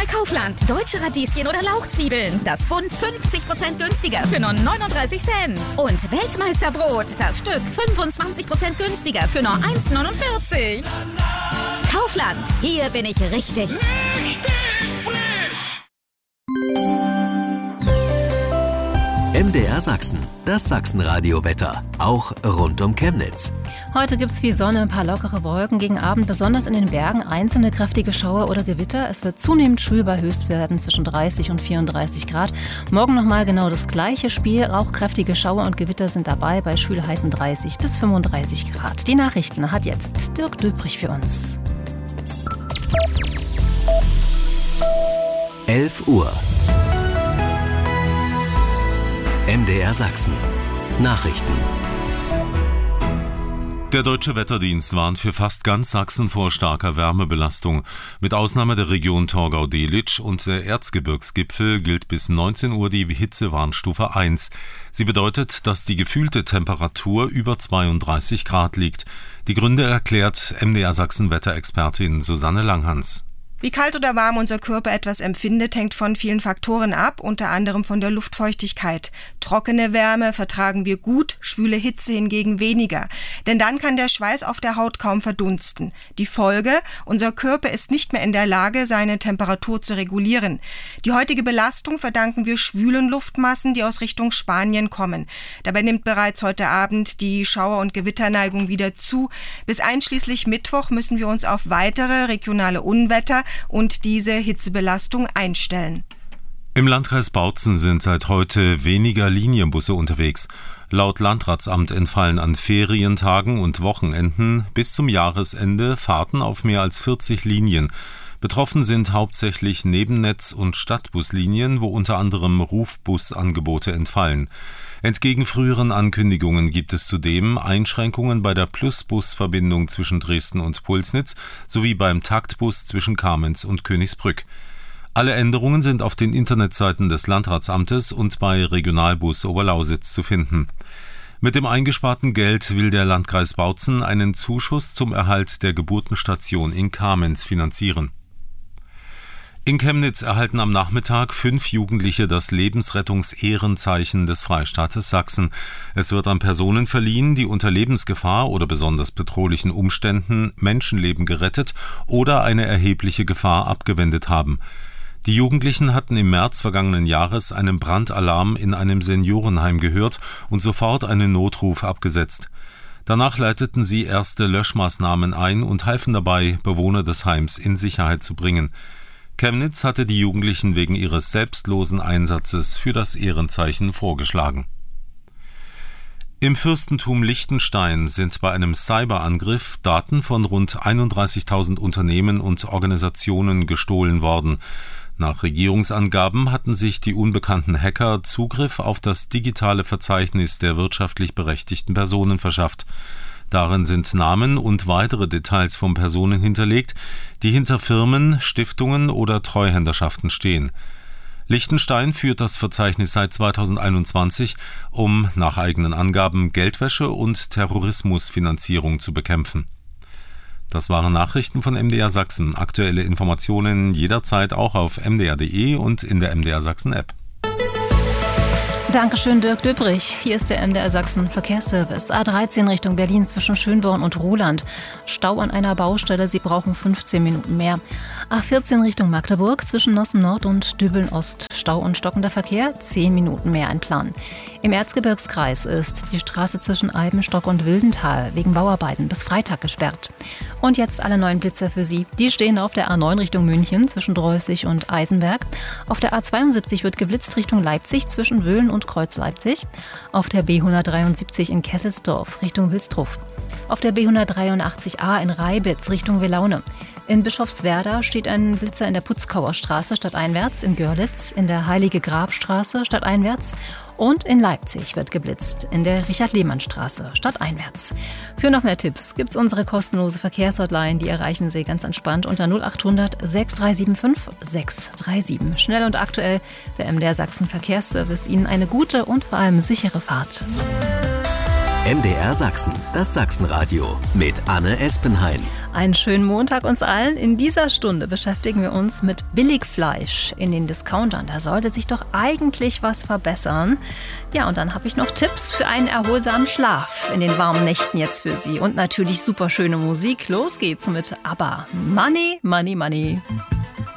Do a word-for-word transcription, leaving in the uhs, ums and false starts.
bei Kaufland. Deutsche Radieschen oder Lauchzwiebeln. Das Bund fünfzig Prozent günstiger für nur neununddreißig Cent. Und Weltmeisterbrot. Das Stück fünfundzwanzig Prozent günstiger für nur eins neunundvierzig. Kaufland. Hier bin ich richtig. Richtig frisch! M D R Sachsen, das Sachsenradio-Wetter, auch rund um Chemnitz. Heute gibt es viel Sonne, ein paar lockere Wolken. Gegen Abend besonders in den Bergen einzelne kräftige Schauer oder Gewitter. Es wird zunehmend schwül bei Höchstwerten zwischen dreißig und vierunddreißig Grad. Morgen nochmal genau das gleiche Spiel. Auch kräftige Schauer und Gewitter sind dabei. Bei Schwül heißen dreißig bis fünfunddreißig Grad. Die Nachrichten hat jetzt Dirk Döbrich für uns. elf Uhr. M D R Sachsen. Nachrichten. Der Deutsche Wetterdienst warnt für fast ganz Sachsen vor starker Wärmebelastung. Mit Ausnahme der Region Torgau-Delitzsch und der Erzgebirgsgipfel gilt bis neunzehn Uhr die Hitzewarnstufe eins. Sie bedeutet, dass die gefühlte Temperatur über zweiunddreißig Grad liegt. Die Gründe erklärt M D R Sachsen-Wetterexpertin Susanne Langhans. Wie kalt oder warm unser Körper etwas empfindet, hängt von vielen Faktoren ab, unter anderem von der Luftfeuchtigkeit. Trockene Wärme vertragen wir gut, schwüle Hitze hingegen weniger. Denn dann kann der Schweiß auf der Haut kaum verdunsten. Die Folge: Unser Körper ist nicht mehr in der Lage, seine Temperatur zu regulieren. Die heutige Belastung verdanken wir schwülen Luftmassen, die aus Richtung Spanien kommen. Dabei nimmt bereits heute Abend die Schauer- und Gewitterneigung wieder zu. Bis einschließlich Mittwoch müssen wir uns auf weitere regionale Unwetter und diese Hitzebelastung einstellen. Im Landkreis Bautzen sind seit heute weniger Linienbusse unterwegs. Laut Landratsamt entfallen an Ferientagen und Wochenenden bis zum Jahresende Fahrten auf mehr als vierzig Linien. Betroffen sind hauptsächlich Nebennetz- und Stadtbuslinien, wo unter anderem Rufbusangebote entfallen. Entgegen früheren Ankündigungen gibt es zudem Einschränkungen bei der Plusbus-Verbindung zwischen Dresden und Pulsnitz sowie beim Taktbus zwischen Kamenz und Königsbrück. Alle Änderungen sind auf den Internetseiten des Landratsamtes und bei Regionalbus Oberlausitz zu finden. Mit dem eingesparten Geld will der Landkreis Bautzen einen Zuschuss zum Erhalt der Geburtenstation in Kamenz finanzieren. In Chemnitz erhalten am Nachmittag fünf Jugendliche das Lebensrettungs-Ehrenzeichen des Freistaates Sachsen. Es wird an Personen verliehen, die unter Lebensgefahr oder besonders bedrohlichen Umständen Menschenleben gerettet oder eine erhebliche Gefahr abgewendet haben. Die Jugendlichen hatten im März vergangenen Jahres einen Brandalarm in einem Seniorenheim gehört und sofort einen Notruf abgesetzt. Danach leiteten sie erste Löschmaßnahmen ein und halfen dabei, Bewohner des Heims in Sicherheit zu bringen. Chemnitz hatte die Jugendlichen wegen ihres selbstlosen Einsatzes für das Ehrenzeichen vorgeschlagen. Im Fürstentum Liechtenstein sind bei einem Cyberangriff Daten von rund einunddreißigtausend Unternehmen und Organisationen gestohlen worden. Nach Regierungsangaben hatten sich die unbekannten Hacker Zugriff auf das digitale Verzeichnis der wirtschaftlich berechtigten Personen verschafft. Darin sind Namen und weitere Details von Personen hinterlegt, die hinter Firmen, Stiftungen oder Treuhänderschaften stehen. Liechtenstein führt das Verzeichnis seit zweitausendeinundzwanzig, um nach eigenen Angaben Geldwäsche und Terrorismusfinanzierung zu bekämpfen. Das waren Nachrichten von M D R Sachsen. Aktuelle Informationen jederzeit auch auf m d r punkt d e und in der M D R Sachsen App. Dankeschön, Dirk Döbrich. Hier ist der M D R Sachsen Verkehrsservice. A dreizehn Richtung Berlin zwischen Schönborn und Ruhland. Stau an einer Baustelle, Sie brauchen fünfzehn Minuten mehr. A vierzehn Richtung Magdeburg zwischen Nossen Nord und Dübeln Ost. Stau und stockender Verkehr, zehn Minuten mehr einplanen. Im Erzgebirgskreis ist die Straße zwischen Albenstock und Wildental wegen Bauarbeiten bis Freitag gesperrt. Und jetzt alle neuen Blitzer für Sie. Die stehen auf der A neun Richtung München zwischen Dreußig und Eisenberg. Auf der A zweiundsiebzig wird geblitzt Richtung Leipzig zwischen Wöhlen und Kreuz Leipzig. Auf der B hundertdreiundsiebzig in Kesselsdorf Richtung Wilsdruff. Auf der B hundertdreiundachtzig a in Reibitz Richtung Welaune. In Bischofswerda steht ein Blitzer in der Putzkauer Straße stadteinwärts, in Görlitz, in der Heilige Grabstraße stadteinwärts und in Leipzig wird geblitzt, in der Richard-Lehmann-Straße stadteinwärts. Für noch mehr Tipps gibt's unsere kostenlose Verkehrshotline, die erreichen Sie ganz entspannt unter null achthundert sechs drei sieben fünf sechs drei sieben. Schnell und aktuell, der M D R Sachsen Verkehrsservice. Ihnen eine gute und vor allem sichere Fahrt. M D R Sachsen, das Sachsenradio mit Anne Espenhain. Einen schönen Montag uns allen. In dieser Stunde beschäftigen wir uns mit Billigfleisch in den Discountern. Da sollte sich doch eigentlich was verbessern. Ja, und dann habe ich noch Tipps für einen erholsamen Schlaf in den warmen Nächten jetzt für Sie. Und natürlich super schöne Musik. Los geht's mit ABBA. Money, Money, Money.